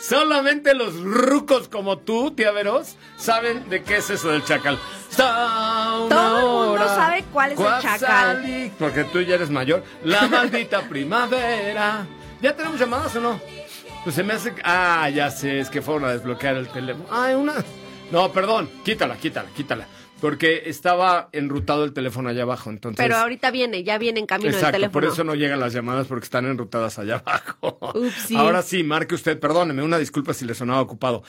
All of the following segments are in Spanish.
Solamente los rucos como tú, tía Veros, saben de qué es eso del chacal. Todo el mundo sabe cuál es el chacal. Porque tú ya eres mayor. La maldita primavera. ¿Ya tenemos llamadas o no? Pues se me hace... ya sé, es que fueron a desbloquear el teléfono. No, perdón, quítala. Porque estaba enrutado el teléfono allá abajo, entonces... Pero ahorita ya viene en camino el teléfono. Por eso no llegan las llamadas, porque están enrutadas allá abajo. Upsi. Ahora sí, marque usted, perdóneme, una disculpa si le sonaba ocupado.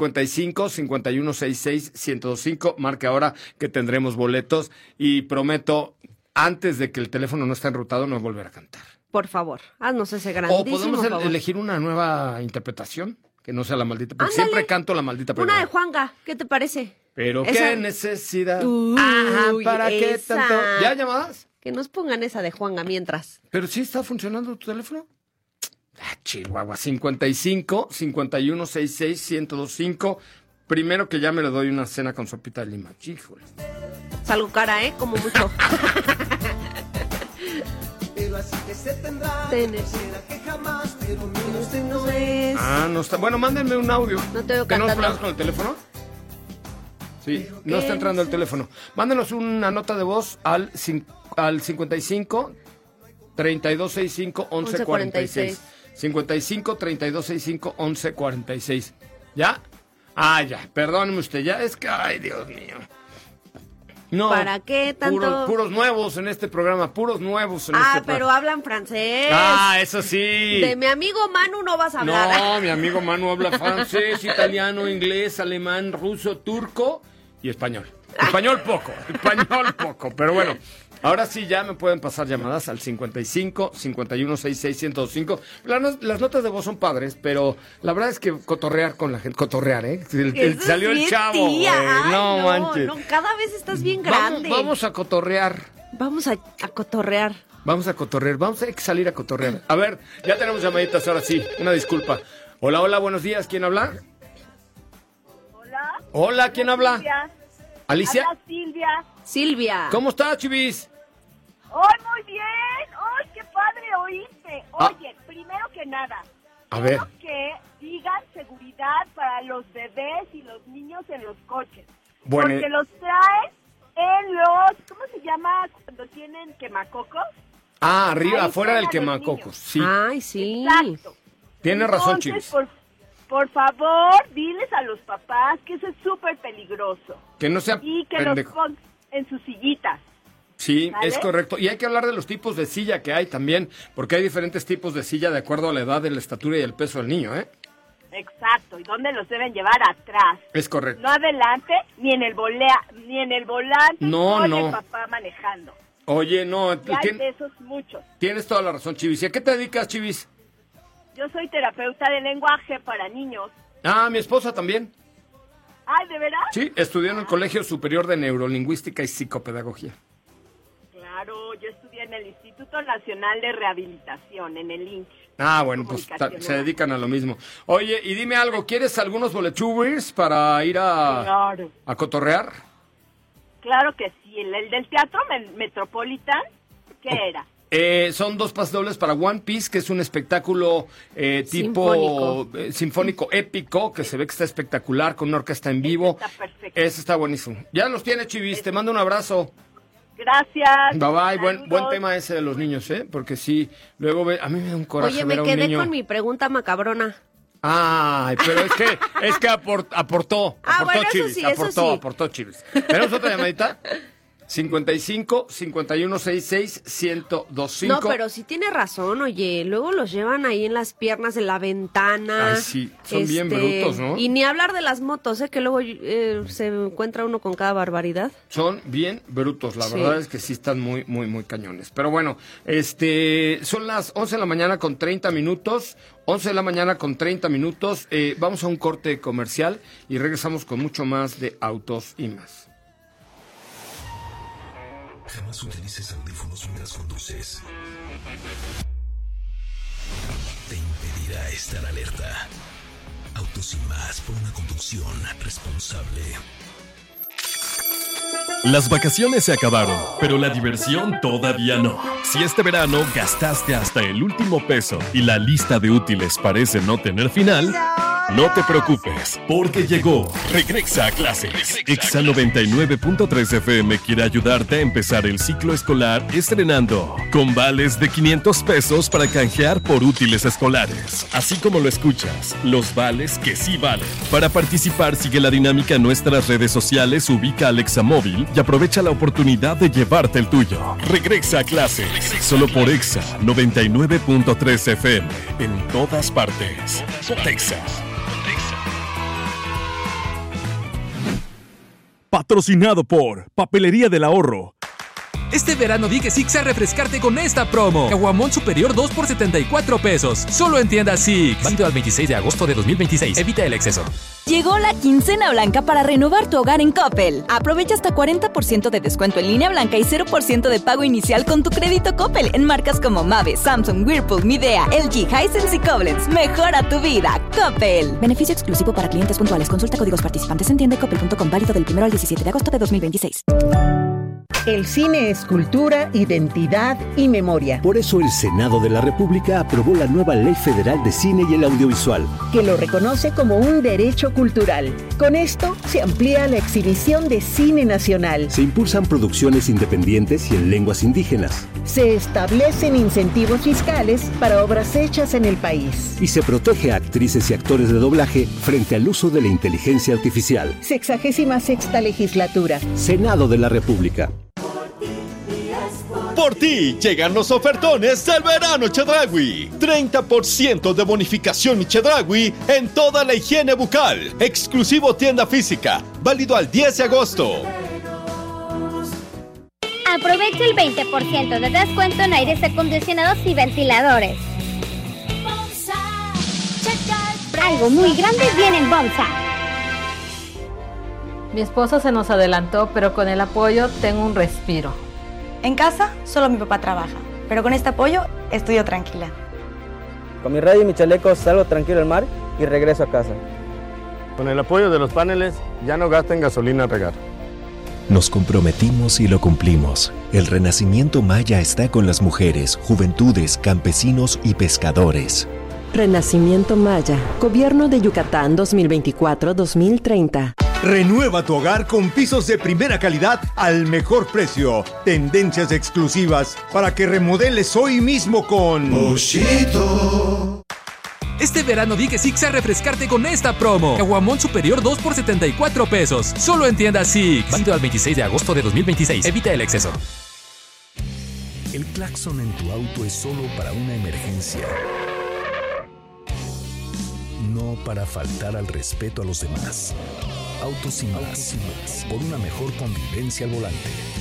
55-5166-1025, marque ahora que tendremos boletos. Y prometo, antes de que el teléfono no esté enrutado, no volver a cantar. Por favor, haznos ese grandísimo ¿O podemos favor. elegir una nueva interpretación? Que no sea la maldita, porque siempre canto la maldita primera. Una de Juanga, ¿qué te parece? Pero qué necesidad. ¿Para qué esa. tanto? ¿Ya llamadas? Que nos pongan esa de Juanga mientras. Pero sí está funcionando tu teléfono. Chihuahua, 55-5166-1025. Primero que ya me le doy una cena con sopita de lima. Híjole. Salgo cara, como mucho. Pero así que se tendrá. Será que jamás, pero No es. No está. Bueno, mándenme un audio. No te veo ¿Que no cantando. hablamos con el teléfono? Sí, no está entrando el teléfono. Mándenos una nota de voz al 55 3265 1146. 55 3265 1146. ¿Ya? Ya. Perdóneme usted, ya. Es que, ay, Dios mío. No. ¿Para qué tanto? Puros nuevos en este programa, puros nuevos en este programa. Pero hablan francés. Eso sí. De mi amigo Manu no vas a hablar. No, mi amigo Manu habla francés, italiano, inglés, alemán, ruso, turco y español. Español poco, pero bueno. Ahora sí ya me pueden pasar llamadas al 55-5166-1025. Las notas de voz son padres, pero la verdad es que cotorrear con la gente. Cotorrear, ¿eh? Salió el chavo, no manches. No, cada vez estás bien grande. Vamos a cotorrear. Vamos a cotorrear. Vamos a salir a cotorrear. A ver, ya tenemos llamaditas ahora sí. Una disculpa. Hola, buenos días. ¿Quién habla? Hola, ¿quién habla? Silvia. ¿Alicia? Habla Silvia. ¿Cómo está, Chivis? Muy bien. Qué padre oíste. Oye, primero que nada, quiero que digan seguridad para los bebés y los niños en los coches. Bueno, porque los traen en los, ¿cómo se llama cuando tienen quemacocos? Arriba, Ahí afuera del están a los quemacocos. Sí. Ay, sí. Exacto. Tiene razón, Entonces, Chivis. Por favor, diles a los papás que eso es súper peligroso. Que no sea Y que pendejo. los pongan en sus sillitas. Sí, ¿Vale? es correcto. Y hay que hablar de los tipos de silla que hay también, porque hay diferentes tipos de silla de acuerdo a la edad, la estatura y el peso del niño, ¿eh? Exacto, y dónde los deben llevar atrás. Es correcto. No adelante, ni en el volante, No. el papá manejando. Oye, no. Y hay de esos muchos. Tienes toda la razón, Chivis. ¿Y a qué te dedicas, Chivis? Yo soy terapeuta de lenguaje para niños. Mi esposa también. Ay, ¿de verdad? Sí, estudió en el Colegio Superior de Neurolingüística y Psicopedagogía. Claro, yo estudié en el Instituto Nacional de Rehabilitación, en el INCH. Bueno, pues se dedican a lo mismo. Oye, y dime algo, ¿quieres algunos boletubers para ir a cotorrear? Claro que sí, el del Teatro Metropolitan, ¿qué era? Son 2 pases dobles para One Piece, que es un espectáculo tipo sinfónico épico, que se ve que está espectacular, con una orquesta en vivo. Está perfecto. Ese está buenísimo. Ya los tiene, Chivis, te mando un abrazo. Gracias. Bye, buen tema ese de los niños, ¿eh? Porque sí, luego a mí me da un coraje Oye, ver me a un quedé niño. con mi pregunta macabrona. Pero es que aportó. Bueno, Chivis, eso sí. aportó Chivis. ¿Tenemos otra llamadita? 55-5166-1025. No, pero sí tiene razón, oye. Luego los llevan ahí en las piernas, en la ventana. Ay, sí, son bien brutos, ¿no? Y ni hablar de las motos, que luego se encuentra uno con cada barbaridad. Son bien brutos, la verdad es que sí están muy, muy, muy cañones. Pero bueno, son las 11 de la mañana con 30 minutos. 11 de la mañana con 30 minutos. Vamos a un corte comercial y regresamos con mucho más de Autos y Más. Jamás utilices audífonos mientras conduces. Te impedirá estar alerta. Autos y Más, por una conducción responsable. Las vacaciones se acabaron, pero la diversión todavía no. Si este verano gastaste hasta el último peso y la lista de útiles parece no tener final, No te preocupes, porque llegó Regresa a Clases. Exa 99.3 FM quiere ayudarte a empezar el ciclo escolar estrenando con vales de 500 pesos para canjear por útiles escolares. Así como lo escuchas, los vales que sí valen. Para participar, sigue la dinámica en nuestras redes sociales, ubica al Exa Móvil y aprovecha la oportunidad de llevarte el tuyo. Regresa a Clases, solo por Exa 99.3 FM, en todas partes. Exa. Patrocinado por Papelería del Ahorro. Este verano di que Six a refrescarte con esta promo. Caguamón superior 2 por 74 pesos. Solo en tiendas Six. Válido al 26 de agosto de 2026. Evita el exceso. Llegó la quincena blanca para renovar tu hogar en Coppel. Aprovecha hasta 40% de descuento en línea blanca y 0% de pago inicial con tu crédito Coppel en marcas como Mave, Samsung, Whirlpool, Midea, LG, Hisense y Koblenz. Mejora tu vida. Coppel. Beneficio exclusivo para clientes puntuales. Consulta códigos participantes en tienda.coppel.com. Válido del 1 al 17 de agosto de 2026. El cine es cultura, identidad y memoria. Por eso el Senado de la República aprobó la nueva Ley Federal de Cine y el Audiovisual, que lo reconoce como un derecho cultural. Con esto se amplía la exhibición de cine nacional. Se impulsan producciones independientes y en lenguas indígenas. Se establecen incentivos fiscales para obras hechas en el país. Y se protege a actrices y actores de doblaje frente al uso de la inteligencia artificial. 66ª legislatura. Senado de la República. Por ti llegan los ofertones del verano Chedraui. 30% de bonificación Chedraui en toda la higiene bucal. Exclusivo tienda física. Válido al 10 de agosto. Aprovecha el 20% de descuento en aires acondicionados y ventiladores. Algo muy grande viene en Bomsa. Mi esposo se nos adelantó, pero con el apoyo tengo un respiro. En casa, solo mi papá trabaja, pero con este apoyo estoy yo tranquila. Con mi radio y mi chaleco salgo tranquilo al mar y regreso a casa. Con el apoyo de los paneles, ya no gasto en gasolina a regar. Nos comprometimos y lo cumplimos. El renacimiento maya está con las mujeres, juventudes, campesinos y pescadores. Renacimiento Maya, Gobierno de Yucatán 2024-2030. Renueva tu hogar con pisos de primera calidad al mejor precio. Tendencias exclusivas para que remodeles hoy mismo con Mochito. Este verano di que Six a refrescarte con esta promo. Caguamón superior 2 por 74 pesos. Solo en tiendas Six. Válido al 26 de agosto de 2026. Evita el exceso. El claxon en tu auto es solo para una emergencia. No para faltar al respeto a los demás. Autos sin más, por una mejor convivencia al volante.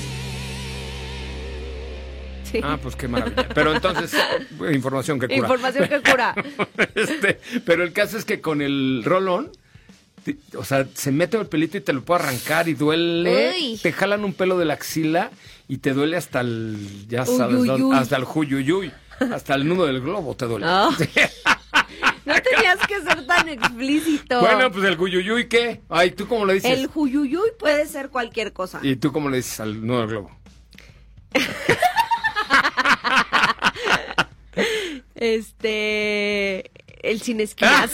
Sí. Ah, pues qué maravilla. Pero entonces, información que cura. Información que cura. Pero el caso es que con el rolón, o sea, se mete el pelito y te lo puede arrancar y duele. Uy. Te jalan un pelo de la axila y te duele hasta el, ya sabes, hasta el juyuyuy, hasta el nudo del globo te duele. Oh. No tenías que ser tan explícito. Bueno, pues el juyuyuy, ¿qué? Ay, ¿tú cómo le dices? El juyuyuy puede ser cualquier cosa. ¿Y tú cómo le dices al nudo del globo? El sin esquinas.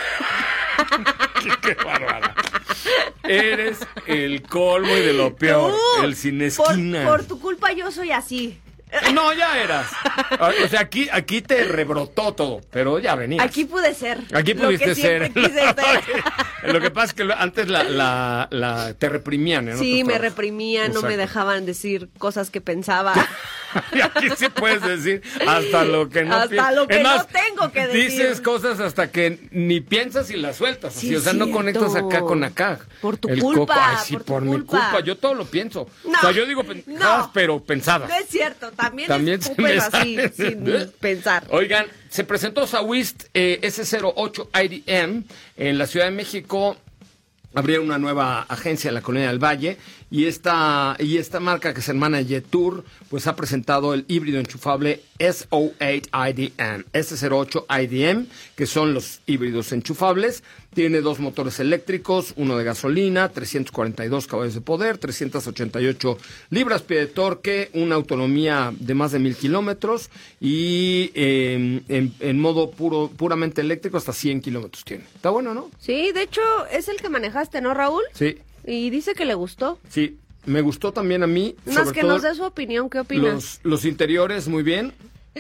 Qué bárbara. Eres el colmo y de lo peor. El sin esquinas. Por tu culpa yo soy así. No, ya eras. O sea, aquí te rebrotó todo, pero ya venías. Aquí pude ser. Aquí pudiste ser. Quise ser. Lo que pasa es que antes te reprimían, ¿no? Sí, me reprimían, exacto. No me dejaban decir cosas que pensaba. Y aquí sí puedes decir hasta lo que no piensas. Hasta lo que no tengo que decir. Dices cosas hasta que ni piensas y las sueltas. Sí, así, o sea, no conectas acá con acá. Por tu culpa. Ay, sí, por mi culpa. Yo todo lo pienso. No, o sea, yo digo pensadas, pero pensadas. No es cierto. También escupes así, sin pensar. Oigan, se presentó Sawist S08 IDM en la Ciudad de México. Abrieron una nueva agencia en la Colonia del Valle y esta marca que se hermana Yetur pues ha presentado el híbrido enchufable S08 S08 que son los híbridos enchufables. Tiene 2 motores eléctricos, uno de gasolina, 342 caballos de poder, 388 libras-pie de torque, una autonomía de más de 1,000 kilómetros y en modo puramente eléctrico hasta 100 kilómetros tiene. Está bueno, ¿no? Sí, de hecho es el que manejaste, ¿no, Raúl? Sí. Y dice que le gustó. Sí, me gustó también a mí. Más que nos dé su opinión, ¿qué opinas? Los interiores muy bien.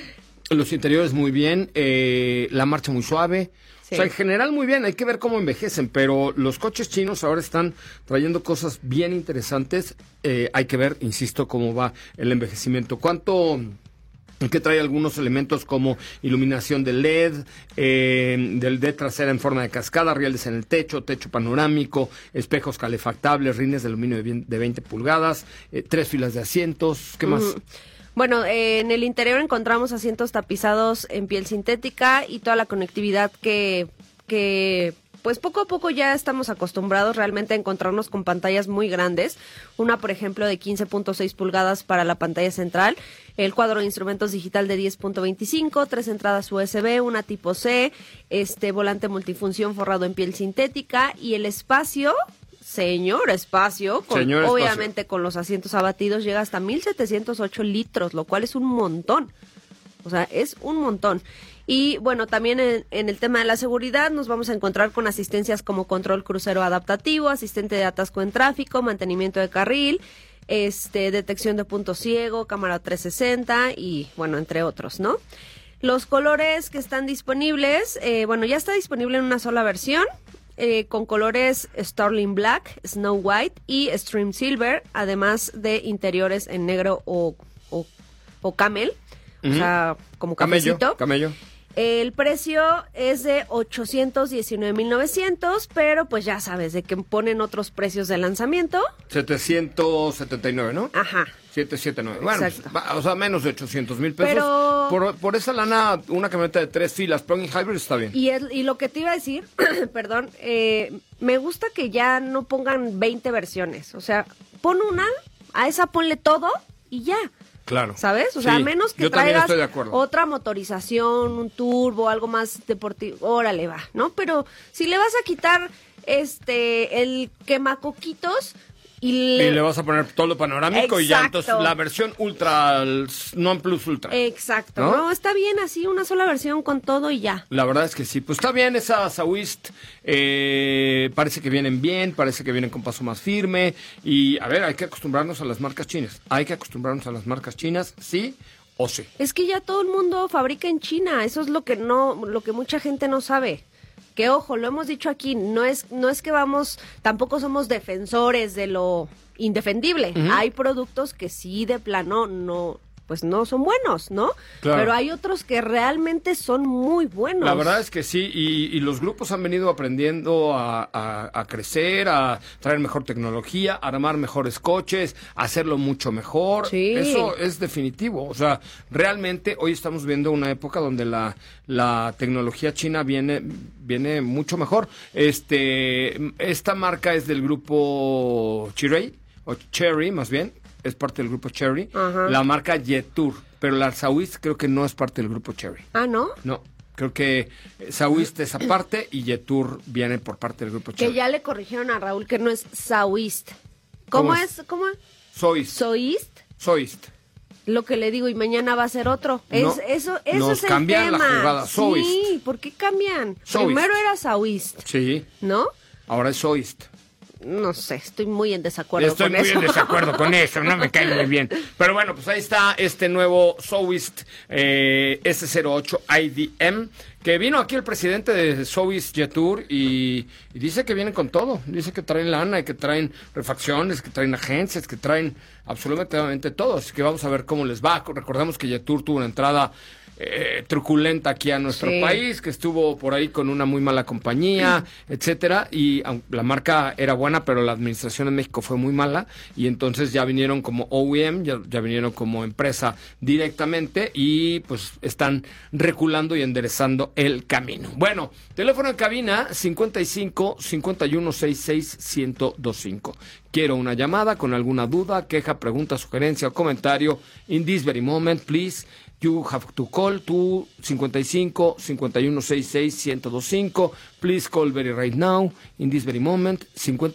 La marcha muy suave. Sí. O sea, en general muy bien, hay que ver cómo envejecen, pero los coches chinos ahora están trayendo cosas bien interesantes. Hay que ver, insisto, cómo va el envejecimiento. Que trae algunos elementos como iluminación de LED, del LED trasera en forma de cascada, rieles en el techo panorámico, espejos calefactables, rines de aluminio de 20 pulgadas, 3 filas de asientos. ¿Qué más? Bueno, en el interior encontramos asientos tapizados en piel sintética y toda la conectividad que pues poco a poco ya estamos acostumbrados realmente a encontrarnos con pantallas muy grandes. Una, por ejemplo, de 15.6 pulgadas para la pantalla central, el cuadro de instrumentos digital de 10.25, 3 entradas USB, una tipo C, volante multifunción forrado en piel sintética y el espacio... obviamente con los asientos abatidos llega hasta 1,708 litros, lo cual es un montón. O sea, es un montón. Y bueno, también en el tema de la seguridad nos vamos a encontrar con asistencias como control crucero adaptativo, asistente de atasco en tráfico, mantenimiento de carril, detección de punto ciego, cámara 360 y bueno, entre otros, ¿no? Los colores que están disponibles, ya está disponible en una sola versión. Con colores Starling Black, Snow White y Stream Silver, además de interiores en negro o camel, o sea, como cafecito. Camello. El precio es de 819,900, pero pues ya sabes de que ponen otros precios de lanzamiento. 779, ¿no? Ajá. 779. Bueno, o sea, menos de 800,000 pesos. Pero... Por esa lana, una camioneta de 3 filas, plug-in hybrid está bien. Y lo que te iba a decir, perdón, me gusta que ya no pongan 20 versiones. O sea, pon una, a esa ponle todo y ya. Claro. ¿Sabes? O sea, a menos que yo traigas otra motorización, un turbo, algo más deportivo, órale va, ¿no? Pero si le vas a quitar el quemacoquitos y le vas a poner todo lo panorámico. Exacto. Y ya entonces la versión ultra, non plus ultra. Exacto. No, está bien así, una sola versión con todo y ya. La verdad es que sí. Pues está bien esa Sawist. Parece que vienen bien, parece que vienen con paso más firme. Y a ver, hay que acostumbrarnos a las marcas chinas. Sí o sí. Es que ya todo el mundo fabrica en China. Eso es lo que mucha gente no sabe. Que ojo, lo hemos dicho aquí, no es que tampoco somos defensores de lo indefendible. Uh-huh. Hay productos que sí de plano no son buenos, ¿no? Claro. Pero hay otros que realmente son muy buenos. La verdad es que sí, y los grupos han venido aprendiendo a crecer, a traer mejor tecnología, a armar mejores coches, a hacerlo mucho mejor. Sí. Eso es definitivo. O sea, realmente hoy estamos viendo una época donde la tecnología china viene mucho mejor. Esta marca es del grupo Chery, más bien. Es parte del grupo Chery. Ajá. La marca Jetour, pero la Sawist creo que no es parte del grupo Chery. ¿Ah, no? No, creo que Sawist es aparte y Jetour viene por parte del grupo Chery. Que ya le corrigieron a Raúl que no es Sawist. ¿Cómo es? Soist. Lo que le digo, y mañana va a ser otro. No, eso nos es cambian el tema. la jugada. Soist. Sí, ¿por qué cambian? Soist. Primero era Sawist. Sí. ¿No? Ahora es Soist. No sé, estoy muy en desacuerdo con eso. Estoy muy en desacuerdo con eso, no me cae muy bien. Pero bueno, pues ahí está este nuevo Sawist S08 IDM, que vino aquí el presidente de Sawist Jetour y dice que vienen con todo. Dice que traen lana y que traen refacciones, que traen agencias, que traen absolutamente todo. Así que vamos a ver cómo les va. Recordemos que Jetour tuvo una entrada truculenta aquí a nuestro país, que estuvo por ahí con una muy mala compañía, etcétera, y la marca era buena, pero la administración en México fue muy mala, y entonces ya vinieron como OEM, ya vinieron como empresa directamente, y pues están reculando y enderezando el camino. Bueno, teléfono en cabina 55 51 66 1025. Quiero una llamada con alguna duda, queja, pregunta, sugerencia o comentario. In this very moment, please. You have to call to 55-5166-1025. Please call very right now, in this very moment,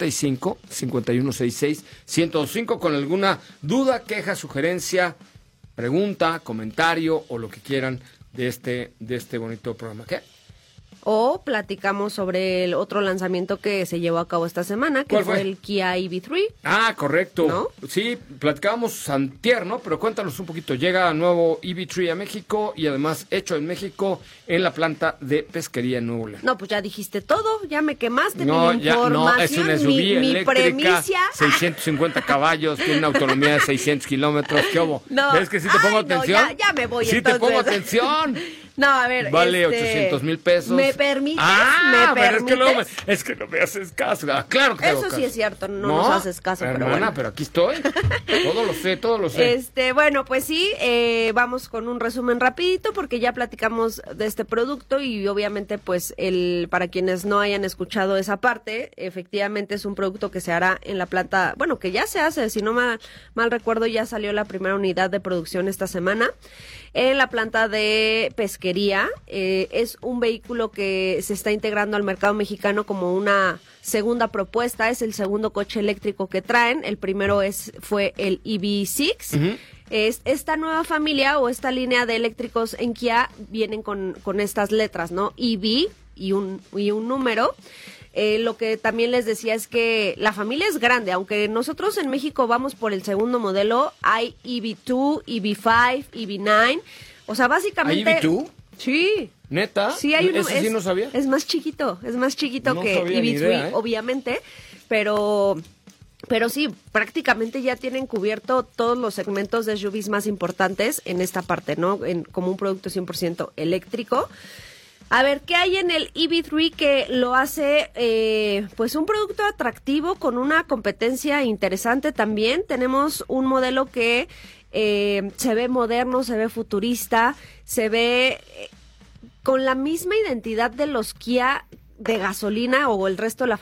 55-5166-1025, con alguna duda, queja, sugerencia, pregunta, comentario o lo que quieran de este bonito programa. ¿Qué? O platicamos sobre el otro lanzamiento que se llevó a cabo esta semana, que fue el Kia EV3. Ah, correcto. ¿No? Sí, platicábamos antier, ¿no? Pero cuéntanos un poquito. Llega nuevo EV3 a México y además hecho en México en la planta de pesquería en Nuevo León. No, pues ya dijiste todo, ya me quemaste mi información. No, es una SUV mi eléctrica, premicia. 650 caballos, tiene una autonomía de 600 kilómetros. ¿Qué hubo? No. ¿Ves que sí te pongo atención? No, ya me voy sí entonces. te pongo atención. No, a ver. Vale 800,000 pesos. ¿Me permites? Pero es que no me haces caso. Claro que eso sí es cierto, no nos haces caso. Hermana, pero aquí estoy. Todo lo sé. Bueno, pues sí, vamos con un resumen rapidito porque ya platicamos de este producto y obviamente pues para quienes no hayan escuchado esa parte, efectivamente es un producto que se hará en la planta, bueno, que ya se hace, si no mal recuerdo ya salió la primera unidad de producción esta semana en la planta de pesquería. Es un vehículo que se está integrando al mercado mexicano como una segunda propuesta, es el segundo coche eléctrico que traen, el primero fue el EV6. Uh-huh. Esta nueva familia o esta línea de eléctricos en Kia vienen con estas letras, ¿no? EV y un número. Lo que también les decía es que la familia es grande, aunque nosotros en México vamos por el segundo modelo, hay EV2, EV5, EV9, o sea, básicamente... ¿Hay EV2? Sí. ¿Neta? Sí, hay uno. ¿Ese sí no sabía? Es más chiquito no que EV3, obviamente, pero sí, prácticamente ya tienen cubierto todos los segmentos de SUVs más importantes en esta parte, ¿no? Como un producto 100% eléctrico. A ver, ¿qué hay en el EV3 que lo hace pues un producto atractivo con una competencia interesante también? Tenemos un modelo que se ve moderno, se ve futurista, se ve con la misma identidad de los Kia de gasolina o el resto de la